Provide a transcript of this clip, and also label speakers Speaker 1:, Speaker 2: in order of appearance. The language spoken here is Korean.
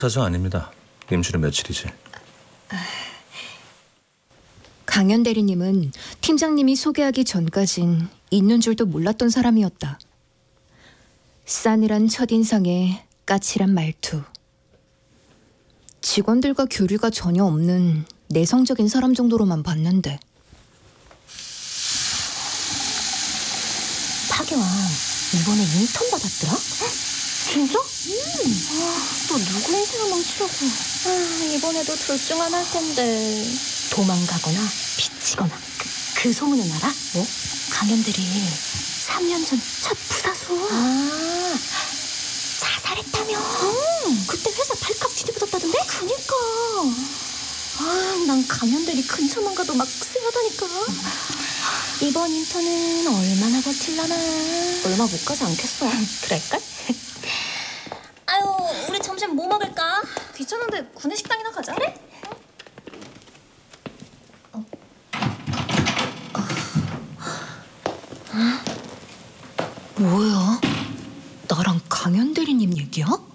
Speaker 1: 사정 아닙니다. 임신은 며칠이지.
Speaker 2: 강현 대리님은 팀장님이 소개하기 전까진 있는 줄도 몰랐던 사람이었다. 싸늘한 첫인상에 까칠한 말투. 직원들과 교류가 전혀 없는 내성적인 사람 정도로만 봤는데.
Speaker 3: 파경아, 이번에 인턴 받았더라? 진짜? 또 누구 인생을 망치려고. 이번에도 둘 중 하나일 텐데. 도망가거나 비치거나. 그 소문은 알아? 뭐? 강현들이 3년 전 첫 부사수. 자살했다며. 그때 회사 발칵 뒤집어졌다던데? 그니까. 난 강현들이 근처만 가도 막 쎄하다니까. 이번 인턴은 얼마나 버틸라나. 얼마 못 가지 않겠어. 그럴까? 아유, 우리 점심 뭐 먹을까? 귀찮은데 구내식당이나 가자. 그래?
Speaker 2: 뭐야? 나랑 강현 대리님 얘기야?